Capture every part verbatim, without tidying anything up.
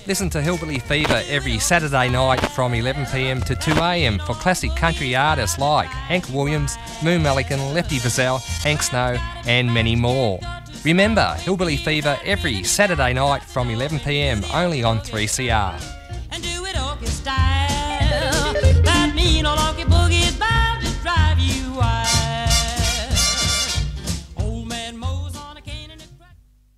Listen to Hillbilly Fever every Saturday night from eleven p m to two a m for classic country artists like Hank Williams, Moon Melican, Lefty Frizzell, Hank Snow and many more. Remember, Hillbilly Fever every Saturday night from eleven p m only on three C R. And do it off your style. That mean old Honky Boogie is bound to drive you wild. Old man Mo's on a cane and it crack.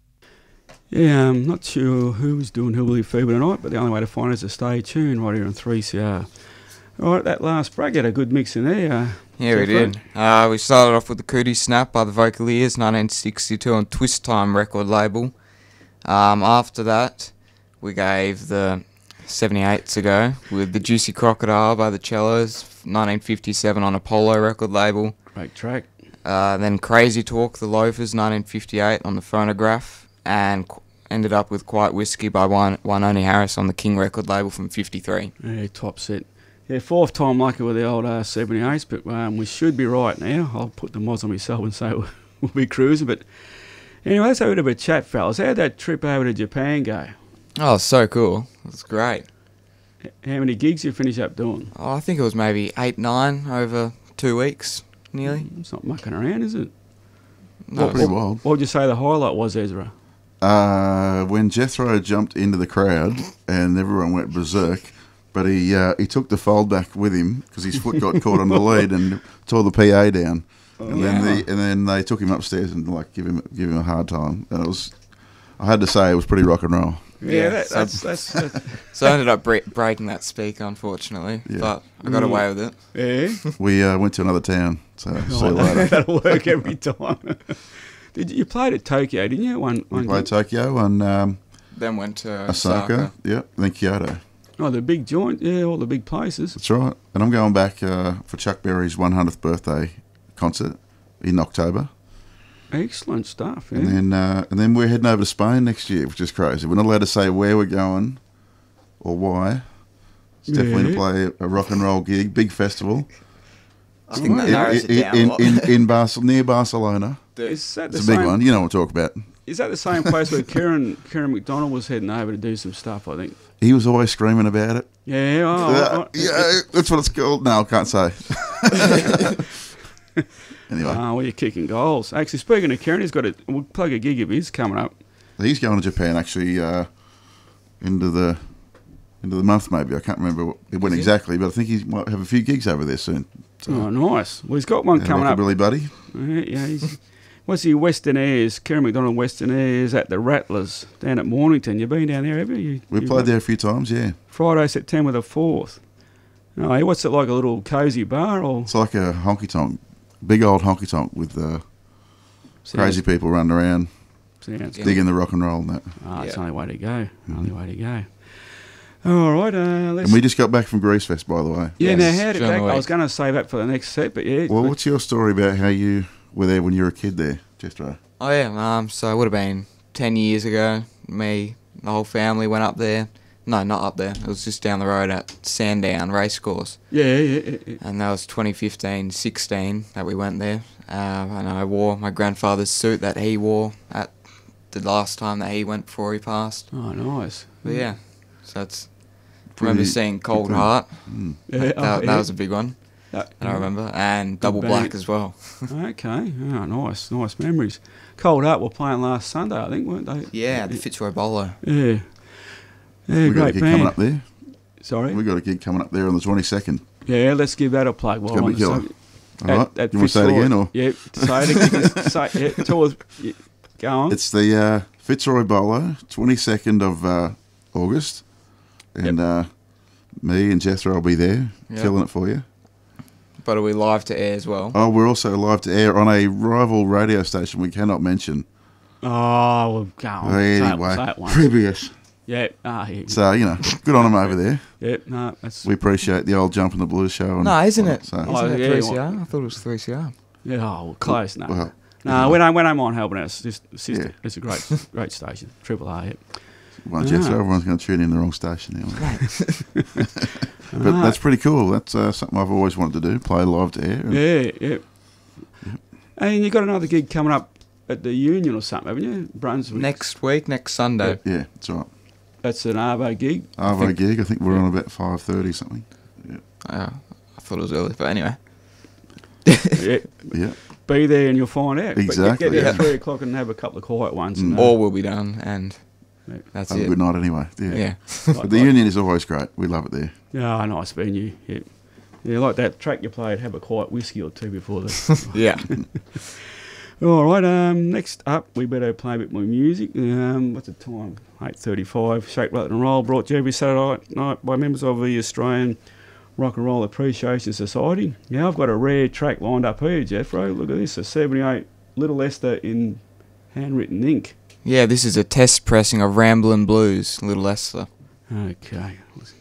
Yeah, I'm not sure who was doing Hillbilly Fever tonight, but the only way to find it is to stay tuned right here on three C R. All right, that last break had a good mix in there. Uh, yeah, we did. Uh, we started off with the Cootie Snap by the Vocaliers, nineteen sixty-two on Twist Time record label. Um, after that, we gave the seventy-eights a go with the Juicy Crocodile by the Cellos, nineteen fifty-seven on Apollo record label. Great track. Uh, then Crazy Talk, the Loafers, nineteen fifty-eight on the Phonograph, and qu- ended up with Quiet Whiskey by Wyn- Wynoni Harris on the King record label from fifty-three. Yeah, top set. Yeah, fourth time lucky with the old uh, seventy-eights, but um, we should be right now. I'll put the mods on myself and say we'll, we'll be cruising. But anyway, let's have a bit of a chat, fellas. How'd that trip over to Japan go? Oh, so cool. It was great. H- How many gigs you finish up doing? Oh, I think it was maybe eight, nine over two weeks, nearly. It's not mucking around, is it? No, what, pretty what, wild. what would you say the highlight was, Ezra? Uh, when Jethro jumped into the crowd and everyone went berserk, but he uh, he took the fold back with him because his foot got caught on the lead and tore the P A down. And then the and then they took him upstairs and like give him give him a hard time. And it was, I had to say, it was pretty rock and roll. Yeah, Yeah, that, so- that's that's, that's So I ended up bre- breaking that speaker, unfortunately, Yeah. but I got away with it. yeah. We uh, went to another town, so see you Oh, later. that'll work every time. Did you, you played at Tokyo, didn't you? One, We one played gig? Tokyo and um, Then went to Osaka, Osaka. yeah, and then Kyoto. Oh, the big joint, yeah, all the big places. That's right. And I'm going back uh, for Chuck Berry's one hundredth birthday concert in October. Excellent stuff. Yeah. And then uh, and then we're heading over to Spain next year, which is crazy. We're not allowed to say where we're going or why. It's definitely to Yeah. play a rock and roll gig, big festival I think that in, narrows it in, down a in, lot. in, in Barcelona, near Barcelona. Is that the It's a big same, one. You know what I'm talking about. Is that the same place where Kieran Kieran McDonald was heading over to do some stuff? I think. He was always screaming about it. Yeah. Oh, Uh, oh, oh, yeah, that's what it's called. No, I can't say. Anyway, Oh, well, you're kicking goals. Actually, speaking of Kieran, he's got a we'll plug a gig of his coming up. he's going to Japan actually uh, into the into the month maybe. I can't remember what, when he? exactly, but I think he might have a few gigs over there soon. So, Oh, nice. Well, he's got one yeah, coming up. Rockabilly Buddy. Yeah, yeah, he's, what's he, Western Airs, Kieran McDonald Western Airs at the Rattlers down at Mornington. You've been down there, have you? you We you played there a few times, yeah. Friday, September the fourth. Oh, yeah, what's it like, a little cosy bar? Or It's like a honky tonk, big old honky tonk with uh, crazy people running around, Sounds good. digging the rock and roll and that. Oh, it's the Yeah. only way to go. Only way to go. All right, uh, let's... And we just got back from Grease Fest, by the way. yeah, Yes, now, how did during that the go? I week. was going to save that for the next set, but yeah. Well, but- what's your story about how you were there when you were a kid there, Jethro? Oh yeah, um, so it would have been ten years ago. Me, the whole family went up there. No, not up there. It was just down the road at Sandown Racecourse. yeah, yeah, yeah, yeah. And that was twenty fifteen sixteen that we went there. Uh, and I wore my grandfather's suit that he wore at the last time that he went before he passed. Oh, nice. But yeah, so it's... remember Pretty- seeing Cold pretty- Heart. Mm. Yeah, That, oh, that yeah. was a big one That- that I remember. And Double bang. Black as well. Okay, oh, nice, nice memories. Cold Heart were playing last Sunday, I think, weren't they? Yeah, the Fitzroy Bolo. Yeah. Yeah, We got a great gig band. coming up there. Sorry? We got a gig coming up there on the twenty-second. Yeah, let's give that a plug. It's while going to I'm be on killer. the All sub- right. You want to say it Fitzroy. again? or Yeah, say it again. say, yeah, tell us, yeah, go on. It's the uh, Fitzroy Bolo, twenty-second of uh, August. And uh, me and Jethro will be there, Yep. killing it for you. But are we live to air as well? Oh, we're also live to air on a rival radio station we cannot mention. Oh, well, go on. Say it- Anyway, say it once. previous. Yeah, ah, yeah, So, you know, good on them over there. yeah, no, that's, We appreciate the old Jump in the Blues show. And No, isn't all it? that, So, Oh, Isn't it yeah, three C R? what- I thought it was three C R. yeah, oh, well, close, no. well, no, when, I, when I'm on helping us, just, sister, Yeah. it's a great great station, Triple A, yeah. well, Jethro, Ah. everyone's going to tune in the wrong station now. But Ah, that's pretty cool. That's uh, something I've always wanted to do, play live to air. And yeah, yeah. And you got another gig coming up at the Union or something, haven't you? Brunswick. Next week, next Sunday. Yeah, that's right. That's an Arvo gig. Arvo gig. I think we're on about five thirty something. Uh, I thought it was early, but anyway. Yeah. Yeah. Be there and you'll find out. Exactly, But get there at yeah. three o'clock and have a couple of quiet ones. Mm. And, uh, All will be done, and Yeah. that's Have a it. good night anyway. Yeah. Yeah. like- But the like- Union is always great. We love it there. Yeah, nice venue. Yeah. Yeah, like that track you played, have a quiet whiskey or two before the. Yeah. All right. Um, next up, we better play a bit more music. Um, what's the time? Eight thirty-five. Shake, Rattle and Roll, brought to you every Saturday night by members of the Australian Rock and Roll Appreciation Society. Now I've got a rare track lined up here, Jeffro. Look at this, a seventy-eight Little Esther in handwritten ink. Yeah, this is a test pressing of Ramblin' Blues, Little Esther. Okay.